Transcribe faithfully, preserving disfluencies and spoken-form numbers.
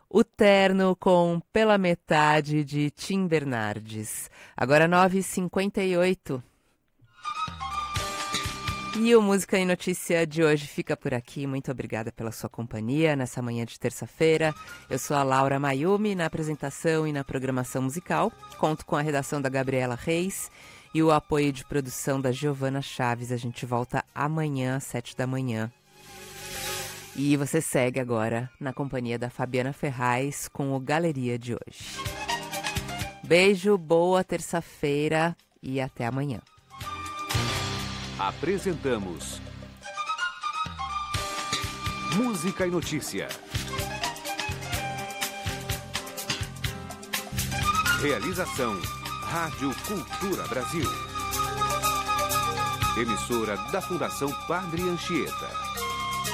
O Terno com Pela Metade de Tim Bernardes. Agora nove e cinquenta e oito. E o Música e Notícia de hoje fica por aqui. Muito obrigada pela sua companhia nessa manhã de terça-feira. Eu sou a Laura Mayumi, na apresentação e na programação musical. Conto com a redação da Gabriela Reis e o apoio de produção da Giovana Chaves. A gente volta amanhã às sete da manhã. E você segue agora na companhia da Fabiana Ferraz com o Galeria de hoje. Beijo, boa terça-feira e até amanhã. Apresentamos Música e Notícia. Realização Rádio Cultura Brasil. Emissora da Fundação Padre Anchieta.